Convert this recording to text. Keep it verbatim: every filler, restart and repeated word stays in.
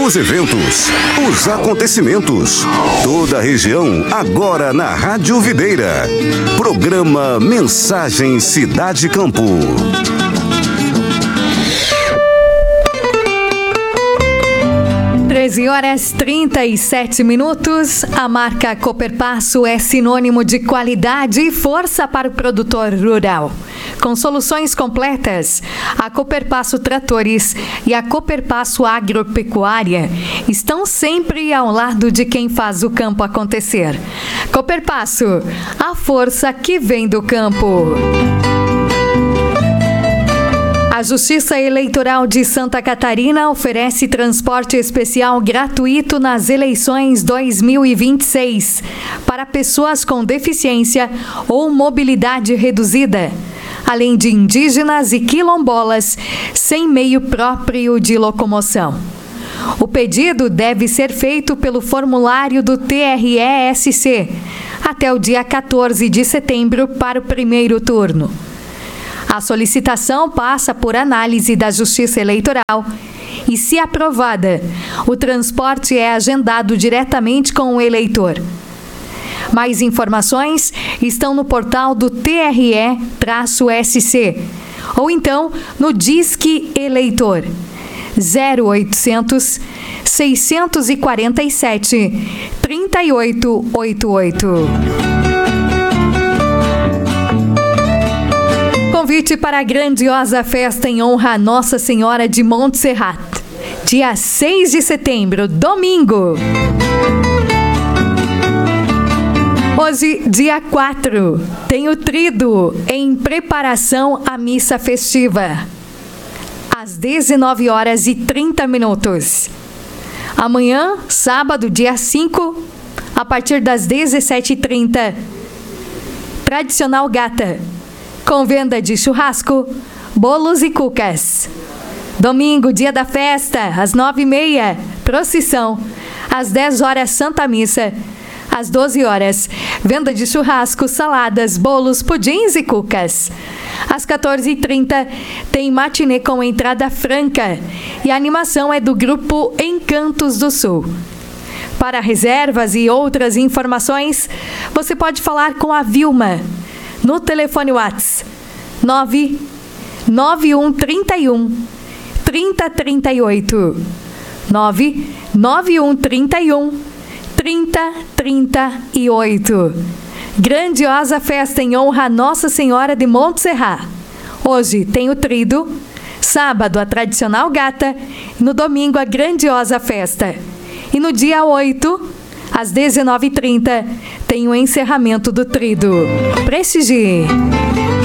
Os eventos, os acontecimentos, toda a região agora na Rádio Videira. Programa Mensagem Cidade Campo. treze horas e trinta e sete minutos. A marca Cooperpasso é sinônimo de qualidade e força para o produtor rural. Com soluções completas, a Cooperpasso Tratores e a Cooperpasso Agropecuária estão sempre ao lado de quem faz o campo acontecer. Cooperpasso, a força que vem do campo. A Justiça Eleitoral de Santa Catarina oferece transporte especial gratuito nas eleições dois mil e vinte e seis para pessoas com deficiência ou mobilidade reduzida, além de indígenas e quilombolas sem meio próprio de locomoção. O pedido deve ser feito pelo formulário do T R E S C até o dia quatorze de setembro para o primeiro turno. A solicitação passa por análise da Justiça Eleitoral e, se aprovada, o transporte é agendado diretamente com o eleitor. Mais informações estão no portal do T R E S C ou então no Disque Eleitor zero oitocentos, seiscentos e quarenta e sete, trinta e oito oitenta e oito. Convite para a grandiosa festa em honra a Nossa Senhora de Montserrat, dia seis de setembro, domingo. Hoje, dia quatro, tem o Tríduo em preparação à missa festiva, às dezenove horas e trinta minutos. Amanhã, sábado, dia cinco, a partir das dezessete e trinta, tradicional gata, com venda de churrasco, bolos e cucas. Domingo, dia da festa, às nove e meia, procissão. Às dez horas, Santa Missa. Às doze horas, venda de churrasco, saladas, bolos, pudins e cucas. Às quatorze e trinta, tem matinê com entrada franca. E a animação é do grupo Encantos do Sul. Para reservas e outras informações, você pode falar com a Vilma no telefone WhatsApp nove nove um três um, trinta, trinta e oito. nove nove um três um, trinta, trinta e oito. Grandiosa festa em honra a Nossa Senhora de Montserrat. Hoje tem o Tríduo, sábado a tradicional gata, e no domingo a grandiosa festa. E no dia oito, às dezenove e trinta, tem o encerramento do Tríduo. Prestigie!